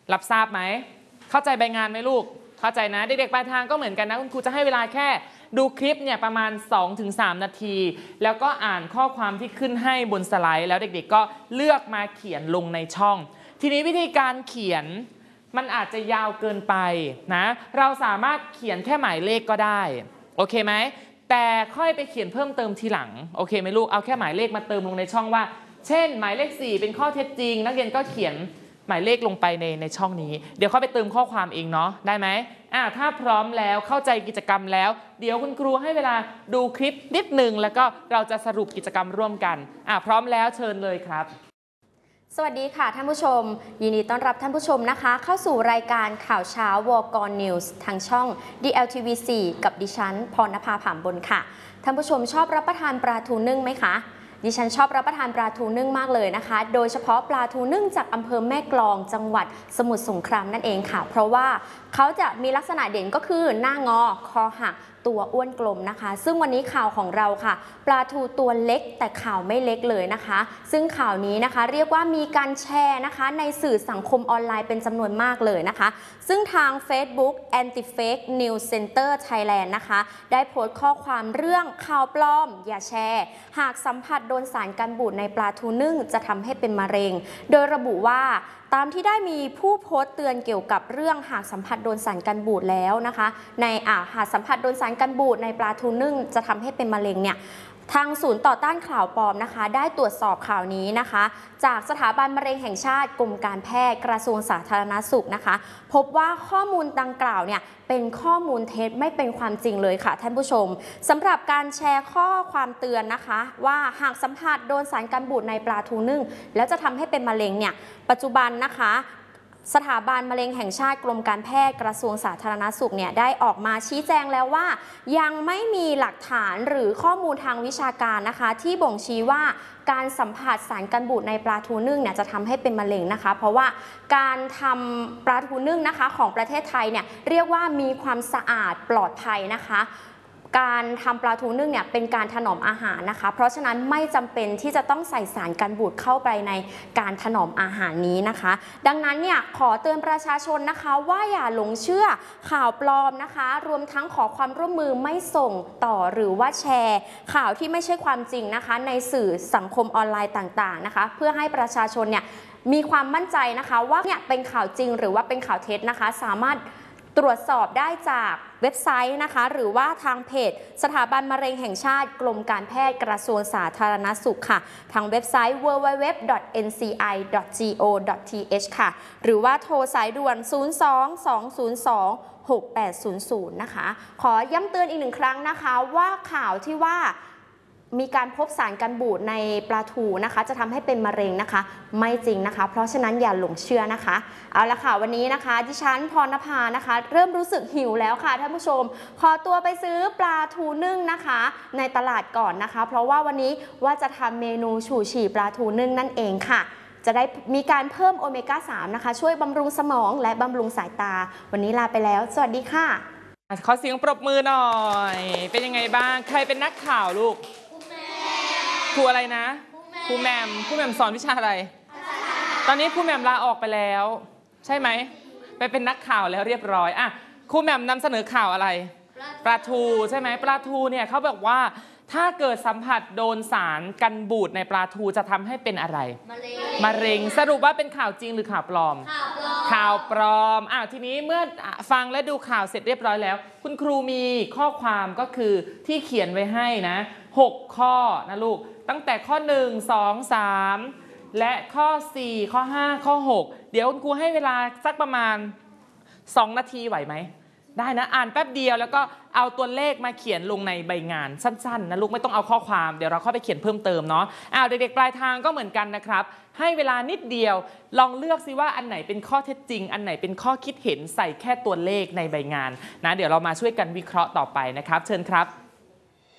รับทราบไหมเข้าใจใบงานไหมลูกเข้าใจนะเด็กๆปลายทางก็เหมือนกันนะคุณครูจะให้เวลาแค่ดูคลิปเนี่ยประมาณ 2-3 นาทีแล้วก็อ่านข้อความที่ขึ้นให้บนสไลด์แล้วเด็กๆก็เลือกมาเขียนลงในช่องทีนี้วิธีการเขียนมันอาจจะยาวเกินไปนะเราสามารถเขียนแค่หมายเลขก็ได้โอเคไหมแต่ค่อยไปเขียนเพิ่มเติมทีหลังโอเคไหมลูกเอาแค่หมายเลขมาเติมลงในช่องว่าเช่นหมายเลข4เป็นข้อเท็จจริงนักเรียนก็เขียนหมายเลขลงไปในช่องนี้เดี๋ยวเข้าไปเติมข้อความเองเนาะได้ไหมถ้าพร้อมแล้วเข้าใจกิจกรรมแล้วเดี๋ยวคุณครูให้เวลาดูคลิปนิดนึงแล้วก็เราจะสรุปกิจกรรมร่วมกันพร้อมแล้วเชิญเลยครับสวัสดีค่ะท่านผู้ชมยินดีต้อนรับท่านผู้ชมนะคะเข้าสู่รายการข่าวเช้าวกนิวส์ทางช่อง DLTV4 กับดิฉันพรณภา ผามบนค่ะท่านผู้ชมชอบรับประทานปลาทูนึ่งไหมคะดิฉันชอบรับประทานปลาทูนึ่งมากเลยนะคะโดยเฉพาะปลาทูนึ่งจากอำเภอแม่กลองจังหวัดสมุทรสงครามนั่นเองค่ะเพราะว่าเขาจะมีลักษณะเด่นก็คือหน้างอคอหักตัวอ้วนกลมนะคะซึ่งวันนี้ข่าวของเราค่ะปลาทูตัวเล็กแต่ข่าวไม่เล็กเลยนะคะซึ่งข่าวนี้นะคะเรียกว่ามีการแชร์นะคะในสื่อสังคมออนไลน์เป็นจำนวนมากเลยนะคะซึ่งทาง Facebook Anti-Fake News Center Thailand นะคะได้โพสต์ข้อความเรื่องข่าวปลอมอย่าแชร์หากสัมผัสโดนสารกันบูดในปลาทูนึ่งจะทำให้เป็นมะเร็งโดยระบุว่าตามที่ได้มีผู้โพสต์เตือนเกี่ยวกับเรื่องหากสัมผัสโดนสารกันบูดแล้วนะคะในหากสัมผัสโดนสารกันบูดในปลาทูนึ่งจะทำให้เป็นมะเร็งเนี่ยทางศูนย์ต่อต้านข่าวปลอมนะคะได้ตรวจสอบข่าวนี้นะคะจากสถาบันมะเร็งแห่งชาติกรมการแพทย์กระทรวงสาธารณสุขนะคะพบว่าข้อมูลดังกล่าวเนี่ยเป็นข้อมูลเท็จไม่เป็นความจริงเลยค่ะท่านผู้ชมสำหรับการแชร์ข้อความเตือนนะคะว่าหากสัมผัสโดนสารกันบูดในปลาทูนึ่งแล้วจะทำให้เป็นมะเร็งเนี่ยปัจจุบันนะคะสถาบันมะเร็งแห่งชาติกรมการแพทย์กระทรวงสาธารณสุขเนี่ยได้ออกมาชี้แจงแล้วว่ายังไม่มีหลักฐานหรือข้อมูลทางวิชาการนะคะที่บ่งชี้ว่าการสัมผัสสารกันบูดในปลาทูนึ่งเนี่ยจะทำให้เป็นมะเร็งนะคะเพราะว่าการทำปลาทูนึ่งนะคะของประเทศไทยเนี่ยเรียกว่ามีความสะอาดปลอดภัยนะคะการทำปลาทูนึ่งเนี่ยเป็นการถนอมอาหารนะคะเพราะฉะนั้นไม่จำเป็นที่จะต้องใส่สารกันบูดเข้าไปในการถนอมอาหารนี้นะคะดังนั้นเนี่ยขอเตือนประชาชนนะคะว่าอย่าหลงเชื่อข่าวปลอมนะคะรวมทั้งขอความร่วมมือไม่ส่งต่อหรือว่าแชร์ข่าวที่ไม่ใช่ความจริงนะคะในสื่อสังคมออนไลน์ต่างๆนะคะเพื่อให้ประชาชนเนี่ยมีความมั่นใจนะคะว่าเนี่ยเป็นข่าวจริงหรือว่าเป็นข่าวเท็จนะคะสามารถตรวจสอบได้จากเว็บไซต์นะคะหรือว่าทางเพจสถาบันมะเร็งแห่งชาติกรมการแพทย์กระทรวงสาธารณสุขค่ะทางเว็บไซต์ www.nci.go.th ค่ะหรือว่าโทรสายด่วน 02-202-6800 นะคะขอย้ำเตือนอีกหนึ่งครั้งนะคะว่าข่าวที่ว่ามีการพบสารกันบูดในปลาทูนะคะจะทำให้เป็นมะเร็งนะคะไม่จริงนะคะเพราะฉะนั้นอย่าหลงเชื่อนะคะเอาละค่ะวันนี้นะคะดิฉันพรณภานะคะเริ่มรู้สึกหิวแล้วค่ะท่านผู้ชมขอตัวไปซื้อปลาทูนึ่งนะคะในตลาดก่อนนะคะเพราะว่าวันนี้ว่าจะทำเมนูฉู่ฉี่ปลาทูนึ่งนั่นเองค่ะจะได้มีการเพิ่มโอเมก้า 3นะคะช่วยบำรุงสมองและบำรุงสายตาวันนี้ลาไปแล้วสวัสดีค่ะขอเสียงปรบมือหน่อยเป็นยังไงบ้างใครเป็นนักข่าวลูกครูอะไรนะครูแหม่มสอนวิชาอะไรตอนนี้ครูแหม่มลาออกไปแล้วใช่ไหมไปเป็นนักข่าวแล้วเรียบร้อยครูแหม่มนำเสนอข่าวอะไรปลาทูใช่ไหมปลาทูเนี่ยเขาบอกว่าถ้าเกิดสัมผัสโดนสารกันบูดในปลาทูจะทำให้เป็นอะไรมะเร็งสรุปว่าเป็นข่าวจริงหรือข่าวปลอมข่าวปลอมทีนี้เมื่อฟังและดูข่าวเสร็จเรียบร้อยแล้วคุณครูมีข้อความก็คือที่เขียนไว้ให้นะ6ข้อนะลูกตั้งแต่ข้อ1 2 3และข้อ4ข้อ5ข้อ6เดี๋ยวคุณครูให้เวลาสักประมาณ2 นาทีไหวไหมได้นะอ่านแป๊บเดียวแล้วก็เอาตัวเลขมาเขียนลงในใบงานสั้นๆนะลูกไม่ต้องเอาข้อความเดี๋ยวเราเข้าไปเขียนเพิ่มเติมเนาะเด็กๆปลายทางก็เหมือนกันนะครับให้เวลานิดเดียวลองเลือกซิว่าอันไหนเป็นข้อเท็จจริงอันไหนเป็นข้อคิดเห็นใส่แค่ตัวเลขในใบงานนะเดี๋ยวเรามาช่วยกันวิเคราะห์ต่อไปนะครับเชิญครับ